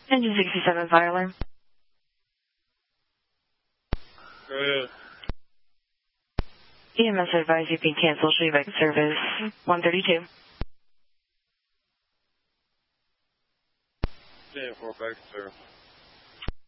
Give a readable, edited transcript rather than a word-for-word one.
Engine 67, fire alarm. Go ahead. EMS advise you've been canceled. Show you back in service 132. 10-4, back to service.